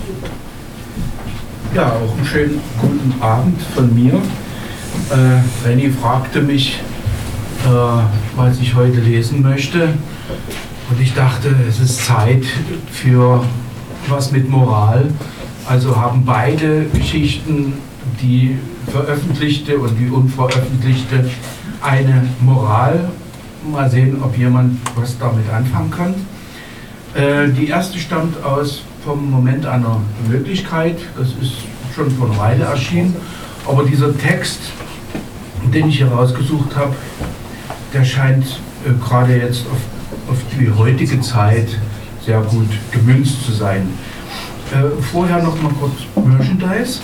Ja, auch einen schönen guten Abend von mir. Renny fragte mich, was ich heute lesen möchte. Und ich dachte, es ist Zeit für was mit Moral. Also haben beide Geschichten, die veröffentlichte und die unveröffentlichte, eine Moral. Mal sehen, ob jemand was damit anfangen kann. Die erste stammt vom Moment einer Möglichkeit. Das ist schon vor einer Weile erschienen. Aber dieser Text, den ich hier rausgesucht habe, der scheint gerade jetzt auf die heutige Zeit sehr gut gemünzt zu sein. Vorher noch mal kurz Merchandise.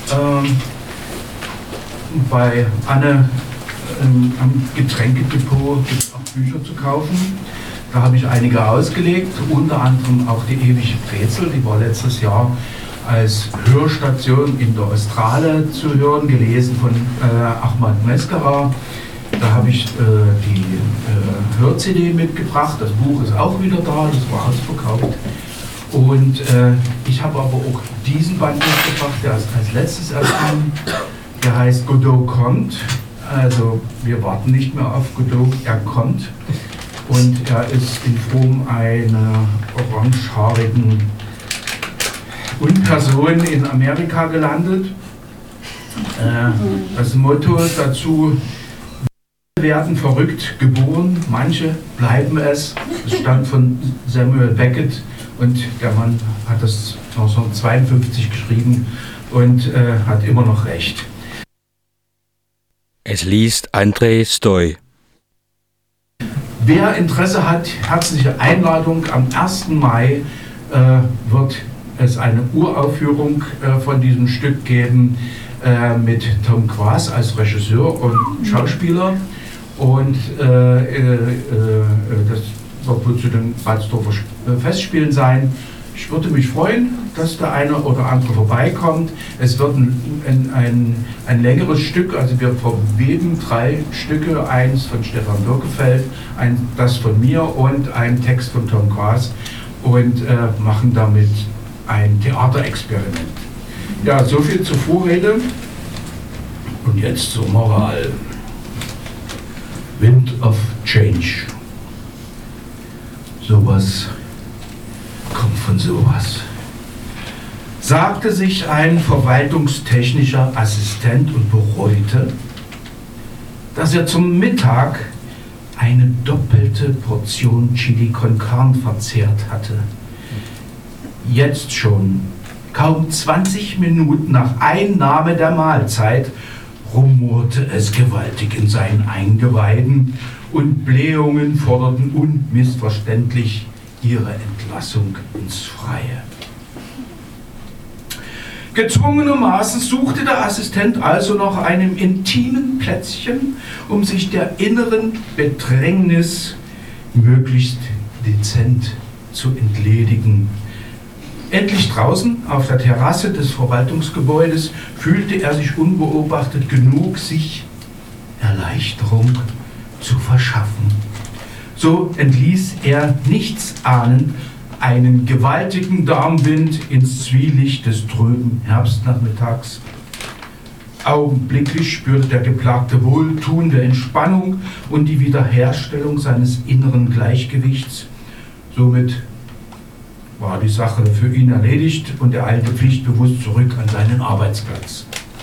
Bei Anne am Getränkedepot gibt es auch Bücher zu kaufen. Da habe ich einige ausgelegt, unter anderem auch die ewige Brezel, die war letztes Jahr als Hörstation in der Australe zu hören, gelesen von Ahmad Mescara. Da habe ich die Hör-CD mitgebracht, das Buch ist auch wieder da, das war ausverkauft. Und ich habe aber auch diesen Band mitgebracht, der ist als letztes erschienen, der heißt Godot kommt. Also wir warten nicht mehr auf Godot, er kommt. Und er ist in Form einer orangehaarigen Unperson in Amerika gelandet. Das Motto dazu: werden verrückt geboren, manche bleiben es. Das stammt von Samuel Beckett und der Mann hat das 1952 geschrieben und hat immer noch recht. Es liest André Stoy. Wer Interesse hat, herzliche Einladung. Am 1. Mai wird es eine Uraufführung von diesem Stück geben mit Tom Quast als Regisseur und Schauspieler. Und das wird wohl zu den Walsdorfer Festspielen sein. Ich würde mich freuen, dass der eine oder andere vorbeikommt. Es wird ein längeres Stück, also wir verweben 3 Stücke, eins von Stefan Birkefeld, das von mir und ein Text von Tom Quast und machen damit ein Theaterexperiment. Ja, soviel zur Vorrede und jetzt zur Moral. Wind of Change. Sowas kommt von sowas. Sagte sich ein verwaltungstechnischer Assistent und bereute, dass er zum Mittag eine doppelte Portion Chili con Carne verzehrt hatte. Jetzt schon, kaum 20 Minuten nach Einnahme der Mahlzeit, rumorte es gewaltig in seinen Eingeweiden und Blähungen forderten unmissverständlich ihre Entlassung ins Freie. Gezwungenermaßen suchte der Assistent also nach einem intimen Plätzchen, um sich der inneren Bedrängnis möglichst dezent zu entledigen. Endlich draußen auf der Terrasse des Verwaltungsgebäudes fühlte er sich unbeobachtet genug, sich Erleichterung zu verschaffen. So entließ er nichtsahnend einen gewaltigen Darmwind ins Zwielicht des trüben Herbstnachmittags. Augenblicklich spürte der Geplagte wohltuende Entspannung und die Wiederherstellung seines inneren Gleichgewichts. Somit war die Sache für ihn erledigt und er eilte pflichtbewusst zurück an seinen Arbeitsplatz.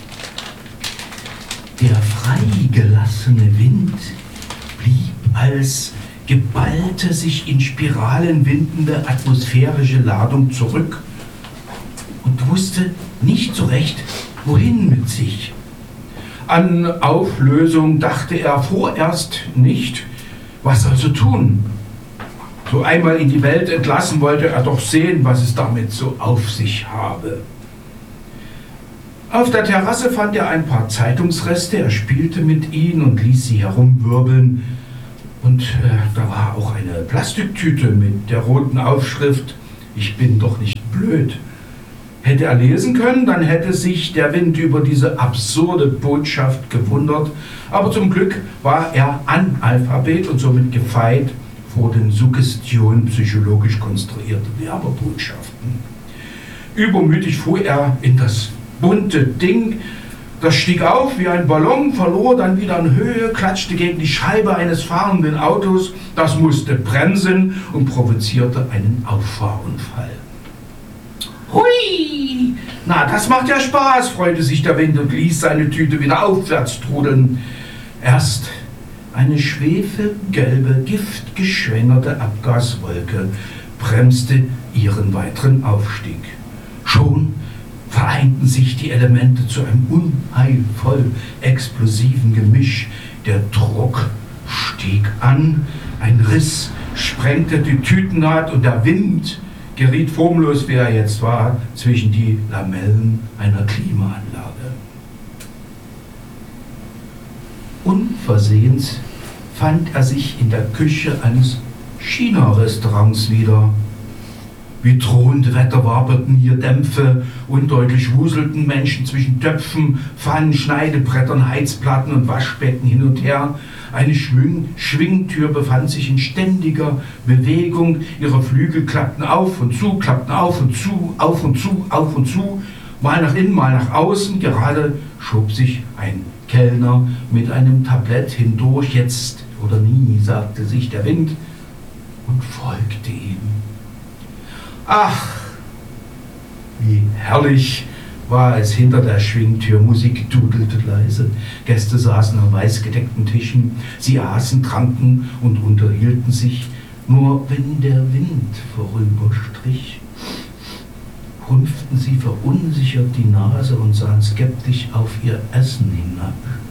Der freigelassene Wind blieb als geballte, sich in Spiralen windende atmosphärische Ladung zurück und wusste nicht so recht, wohin mit sich. An Auflösung dachte er vorerst nicht, was also tun. So einmal in die Welt entlassen wollte er doch sehen, was es damit so auf sich habe. Auf der Terrasse fand er ein paar Zeitungsreste, er spielte mit ihnen und ließ sie herumwirbeln. Und da war auch eine Plastiktüte mit der roten Aufschrift: Ich bin doch nicht blöd. Hätte er lesen können, dann hätte sich der Wind über diese absurde Botschaft gewundert. Aber zum Glück war er Analphabet und somit gefeit vor den Suggestionen psychologisch konstruierter Werbebotschaften. Übermütig fuhr er in das bunte Ding. Das stieg auf wie ein Ballon, verlor dann wieder an Höhe, klatschte gegen die Scheibe eines fahrenden Autos. Das musste bremsen und provozierte einen Auffahrunfall. Hui! Na, das macht ja Spaß, freute sich der Wind und ließ seine Tüte wieder aufwärts trudeln. Erst eine schwefelgelbe, giftgeschwängerte Abgaswolke bremste ihren weiteren Aufstieg. Schon vereinten sich die Elemente zu einem unheilvoll explosiven Gemisch. Der Druck stieg an, ein Riss sprengte die Tütennaht und der Wind geriet formlos, wie er jetzt war, zwischen die Lamellen einer Klimaanlage. Unversehens fand er sich in der Küche eines China-Restaurants wieder. Wie drohend Wetter waberten hier Dämpfe, undeutlich wuselten Menschen zwischen Töpfen, Pfannen, Schneidebrettern, Heizplatten und Waschbecken hin und her. Eine Schwingtür befand sich in ständiger Bewegung, ihre Flügel klappten auf und zu, klappten auf und zu, auf und zu, auf und zu, mal nach innen, mal nach außen. Gerade schob sich ein Kellner mit einem Tablett hindurch. Jetzt oder nie, sagte sich der Wind und folgte ihm. Ach, wie herrlich war es hinter der Schwingtür. Musik dudelte leise. Gäste saßen an weißgedeckten Tischen. Sie aßen, tranken und unterhielten sich. Nur wenn der Wind vorüberstrich, rümpften sie verunsichert die Nase und sahen skeptisch auf ihr Essen hinab.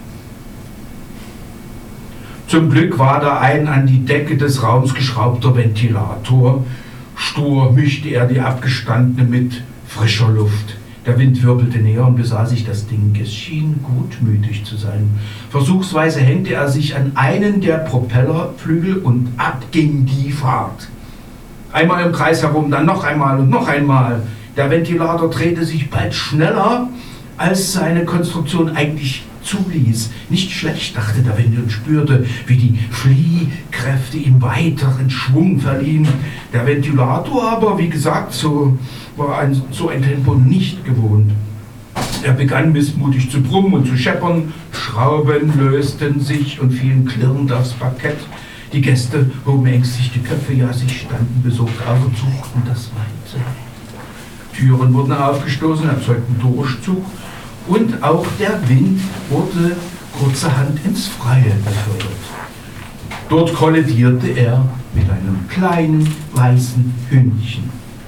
Zum Glück war da ein an die Decke des Raums geschraubter Ventilator. Stur mischte er die abgestandene mit frischer Luft. Der Wind wirbelte näher und besah sich das Ding. Es schien gutmütig zu sein. Versuchsweise hängte er sich an einen der Propellerflügel und ab ging die Fahrt. Einmal im Kreis herum, dann noch einmal und noch einmal. Der Ventilator drehte sich bald schneller, als seine Konstruktion eigentlich zuließ. Nicht schlecht, dachte der Wind und spürte, wie die Fliehkräfte ihm weiteren Schwung verliehen. Der Ventilator aber, wie gesagt, war so ein Tempo nicht gewohnt. Er begann missmutig zu brummen und zu scheppern. Schrauben lösten sich und fielen klirrend aufs Parkett. Die Gäste hoben ängstlich die Köpfe, ja, sie standen besorgt auf und suchten das Weite. Türen wurden aufgestoßen, erzeugten Durchzug. Und auch der Wind wurde kurzerhand ins Freie befördert. Dort kollidierte er mit einem kleinen weißen Hündchen.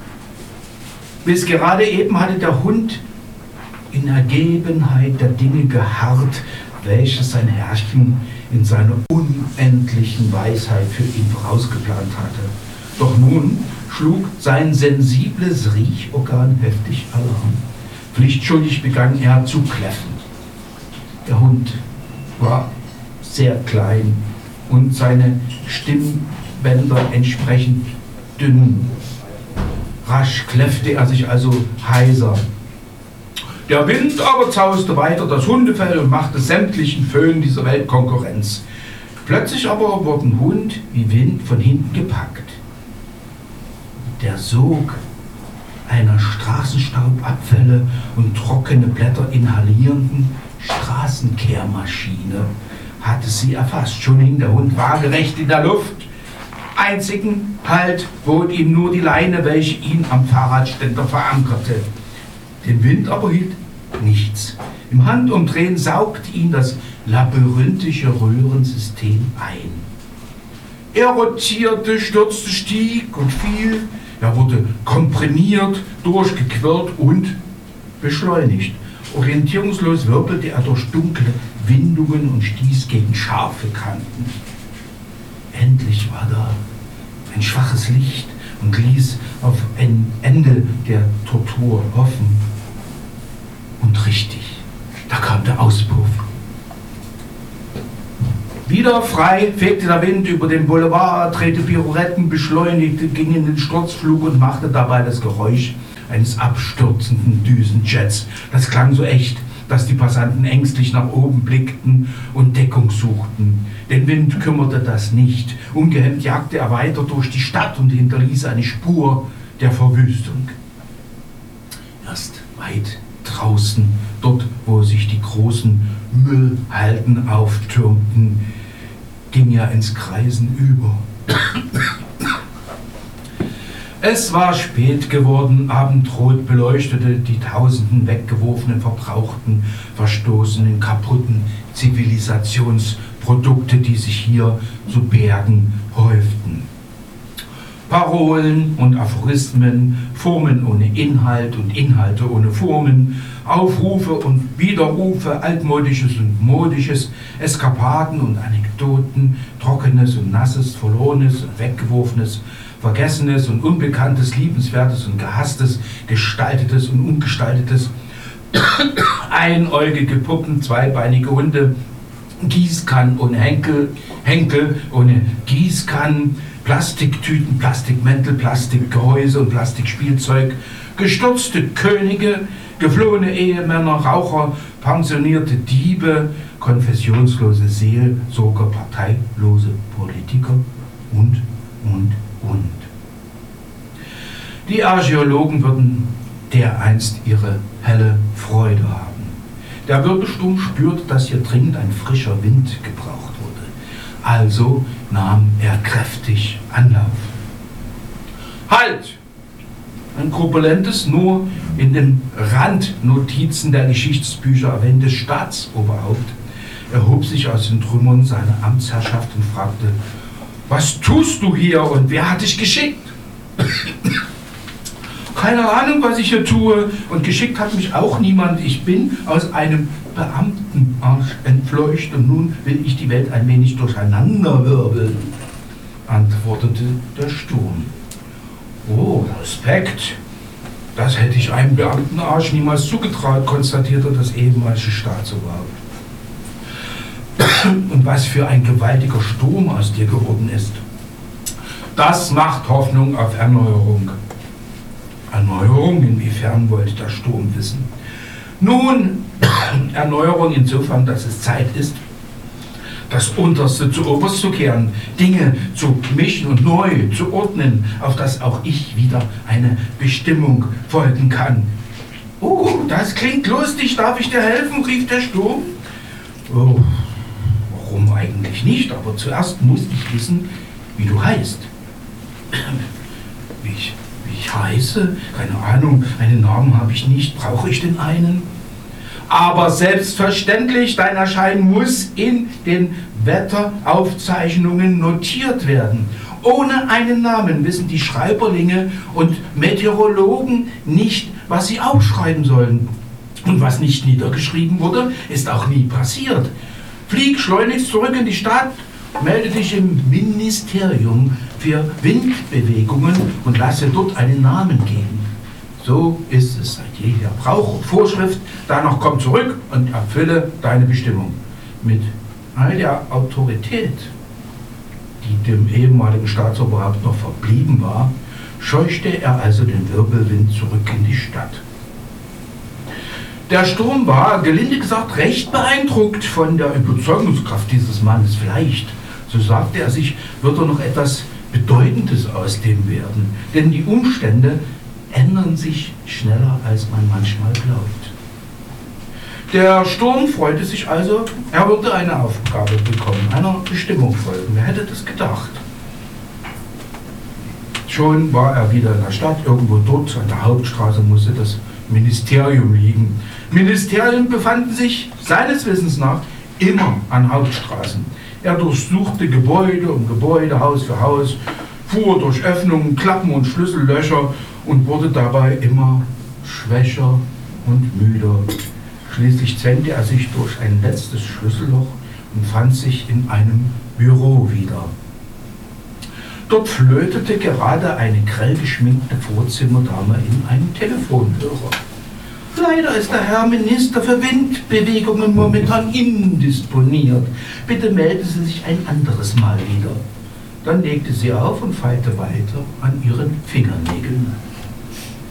Bis gerade eben hatte der Hund in Ergebenheit der Dinge geharrt, welche sein Herrchen in seiner unendlichen Weisheit für ihn vorausgeplant hatte. Doch nun schlug sein sensibles Riechorgan heftig Alarm. Pflichtschuldig begann er zu kläffen. Der Hund war sehr klein und seine Stimmbänder entsprechend dünn. Rasch kläffte er sich also heiser. Der Wind aber zauste weiter das Hundefell und machte sämtlichen Föhn dieser Welt Konkurrenz. Plötzlich aber wurden Hund wie Wind von hinten gepackt. Der Sog einer Straßenstaubabfälle und trockene Blätter inhalierenden Straßenkehrmaschine hatte sie erfasst. Schon hing der Hund waagerecht in der Luft. Einzigen Halt bot ihm nur die Leine, welche ihn am Fahrradständer verankerte. Den Wind aber hielt nichts. Im Handumdrehen saugte ihn das labyrinthische Röhrensystem ein. Er rotierte, stürzte, stieg und fiel. Er wurde komprimiert, durchgequirlt und beschleunigt. Orientierungslos wirbelte er durch dunkle Windungen und stieß gegen scharfe Kanten. Endlich war da ein schwaches Licht und ließ auf ein Ende der Tortur hoffen. Und richtig, da kam der Auspuff. Wieder frei fegte der Wind über den Boulevard, drehte Pirouetten, beschleunigte, ging in den Sturzflug und machte dabei das Geräusch eines abstürzenden Düsenjets. Das klang so echt, dass die Passanten ängstlich nach oben blickten und Deckung suchten. Den Wind kümmerte das nicht. Ungehemmt jagte er weiter durch die Stadt und hinterließ eine Spur der Verwüstung. erst weit draußen, dort wo sich die großen Müllhalden auftürmten, ging er ins Kreisen über. Es war spät geworden, abendrot beleuchtete die tausenden weggeworfenen, verbrauchten, verstoßenen, kaputten Zivilisationsprodukte, die sich hier zu Bergen häuften. Parolen und Aphorismen, Formen ohne Inhalt und Inhalte ohne Formen, Aufrufe und Widerrufe, Altmodisches und Modisches, Eskapaden und Anekdoten, Trockenes und Nasses, Verlorenes und Weggeworfenes, Vergessenes und Unbekanntes, Liebenswertes und Gehasstes, Gestaltetes und Ungestaltetes, einäugige Puppen, zweibeinige Hunde, Gießkannen ohne Henkel ohne Gießkannen, Plastiktüten, Plastikmäntel, Plastikgehäuse und Plastikspielzeug, gestürzte Könige, geflohene Ehemänner, Raucher, pensionierte Diebe, konfessionslose Seelsorger, parteilose Politiker und. Die Archäologen würden dereinst ihre helle Freude haben. Der Wirbelsturm spürte, dass hier dringend ein frischer Wind gebraucht wurde. Also nahm er kräftig Anlauf. Halt! Ein korpulentes, nur in den Randnotizen der Geschichtsbücher erwähntes Staatsoberhaupt erhob sich aus den Trümmern seiner Amtsherrschaft und fragte: Was tust du hier und wer hat dich geschickt? Keine Ahnung, was ich hier tue, und geschickt hat mich auch niemand. Ich bin aus einem Beamtenarsch entfleucht und nun will ich die Welt ein wenig durcheinanderwirbeln, antwortete der Sturm. Oh, Respekt. Das hätte ich einem Beamtenarsch niemals zugetraut, konstatierte das ehemalige Staatsoberhaupt. Und was für ein gewaltiger Sturm aus dir geworden ist. Das macht Hoffnung auf Erneuerung. Erneuerung? Inwiefern wollte der Sturm wissen? Nun, Erneuerung insofern, dass es Zeit ist, das Unterste zu Oberst zu kehren, Dinge zu mischen und neu zu ordnen, auf das auch ich wieder eine Bestimmung folgen kann. Oh, das klingt lustig, darf ich dir helfen? Rief der Sturm. Oh, warum eigentlich nicht? Aber zuerst muss ich wissen, wie du heißt. Wie ich heiße? Keine Ahnung, einen Namen habe ich nicht. Brauche ich denn einen? Aber selbstverständlich, dein Erscheinen muss in den Wetteraufzeichnungen notiert werden. Ohne einen Namen wissen die Schreiberlinge und Meteorologen nicht, was sie aufschreiben sollen. Und was nicht niedergeschrieben wurde, ist auch nie passiert. Flieg schleunigst zurück in die Stadt, melde dich im Ministerium für Windbewegungen und lasse dort einen Namen geben. So ist es seit jeher Brauch und Vorschrift. Danach komm zurück und erfülle deine Bestimmung. Mit all der Autorität, die dem ehemaligen Staatsoberhaupt noch verblieben war, scheuchte er also den Wirbelwind zurück in die Stadt. Der Sturm war, gelinde gesagt, recht beeindruckt von der Überzeugungskraft dieses Mannes. Vielleicht, so sagte er sich, wird er noch etwas Bedeutendes aus dem werden. Denn die Umstände ändern sich schneller, als man manchmal glaubt. Der Sturm freute sich also, er würde eine Aufgabe bekommen, einer Bestimmung folgen. Wer hätte das gedacht? Schon war er wieder in der Stadt, irgendwo dort an der Hauptstraße musste das Ministerium liegen. Ministerien befanden sich seines Wissens nach immer an Hauptstraßen. Er durchsuchte Gebäude um Gebäude, Haus für Haus, fuhr durch Öffnungen, Klappen und Schlüssellöcher und wurde dabei immer schwächer und müder. Schließlich zwängte er sich durch ein letztes Schlüsselloch und fand sich in einem Büro wieder. Dort flötete gerade eine grell geschminkte Vorzimmerdame in einen Telefonhörer. Leider ist der Herr Minister für Windbewegungen momentan indisponiert. Bitte melde Sie sich ein anderes Mal wieder. Dann legte sie auf und feilte weiter an ihren Fingernägeln.